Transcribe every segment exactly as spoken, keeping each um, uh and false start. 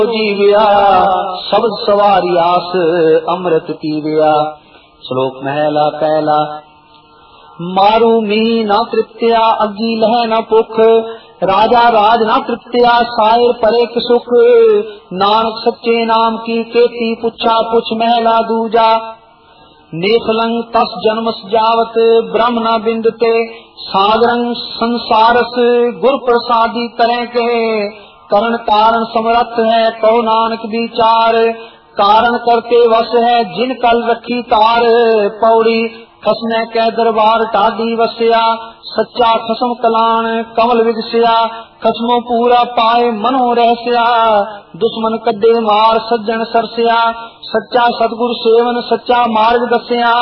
जीविया शब्द सवारी आस अमृत पीविया। श्लोक महला पहला। मारू मी न तृप्तिया अग्गी लह न पुख, राजा राज न तृप्तिया सायर परे सुख। नानक सच्चे नाम की केती पुछा पुछ महला दूजा। नेफलंग तस जन्म जावत ब्रह्म न बिंदते, सागरंग संसारस गुर प्रसादी करें के। करण कारण समरथ है कहो नानक विचार, कारण करते वश है जिन कल रखी तार। पौड़ी खसने के दरबार टाडी वस्या, सच्चा खसम कलान कमल विगस्या। खसमो पूरा पाए मनो रहस्या, दुश्मन कड्डे मार सज्जन सरस्या। सच्चा सतगुरु सेवन सच्चा मार्ग दस्या,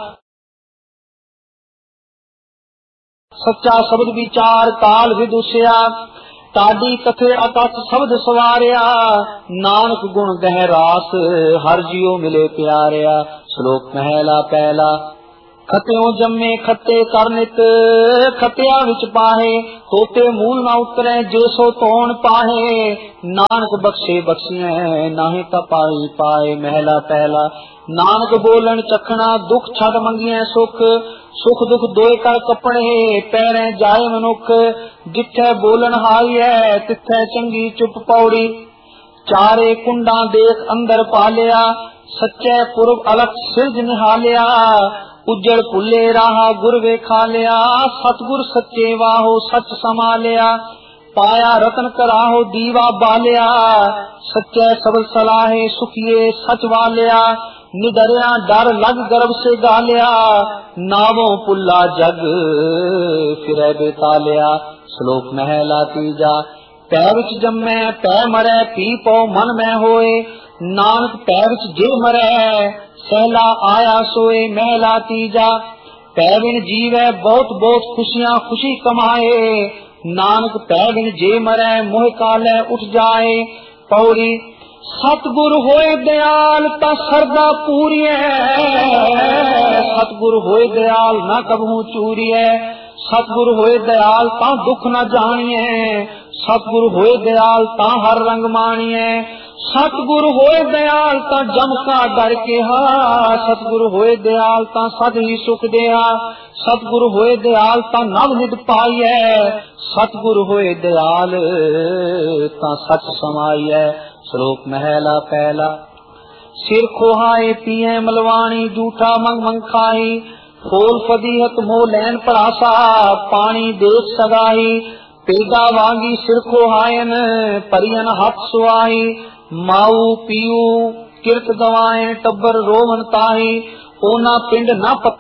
सच्चा शब्द विचार काल विदुष्या। टाडी कथे अकथ शब्द सवारिया, नानक गुण गह रास हर जियो मिले प्यारिया। श्लोक महला पहला। खत्यो जम्मे खत्ते कर नित, खत्या विच पाहे तोते मूल न उतरे जे सो तोन पाहे। नानक बख्शे बख्शिए नाहे कपाई पाए। महला पहला। नानक बोलन चखना दुख छड़ मंगिए सुख, सुख दुख दोए कर कपड़े पैरे जाए मनुख। जिथे बोलन हाई है तिथे चंगी चुप पौड़ी, चारे कुंडा देख अंदर पालिया। सच्चे पूर्व अलख सिरज निहालिया, उज्जड़ पुले राहा गुर वेखा लिया। सतगुर सच्चे वाहो सच समालिया, पाया रतन कराहो दीवा बालिया। सच्चे सबल सलाहे सुखिए सच वालिया, निडरिया डर लग गर्भ से गालिया। नावों पुल्ला जग फिरे बेतालिया। श्लोक महला तीजा। पै विच जम्मै पै मरै पी पौ मन में होए, नानक पै विच जे मरै सहला आया सोए। महला तीजा। पै बिन जीवै बहुत बहुत खुशियां खुशी कमाए, नानक पै बिन जे मरै मोह काले उठ जाए। पौड़ी सतगुर होए दयाल ता सरदा पूरीए, सतगुर होए दयाल ना कबहू चूरीए। सतगुर होए दयाल ता दुख न जानिए, सतगुर होए दयाल ता हर रंग मानिए। सतगुर होए दयाल ता जम का डर के हा, सतगुर होए दयाल ता सद ही सुख दिया। सतगुर होए दयाल ता नव निध पाइए, सतगुर होए दयाल ता सच समाइए। श्लोक महला पहला। सिर खोहाए पिए मलवानी जूठा मंग मंग खाई, फोल फदीहत मोह लैन परासा पानी देख सगाई। पेगा वांगी सिर खोहायन परियन हथ सुआई, माऊ पीऊ किरत गवाए टब्बर रोवन ताही। ओना पिंड न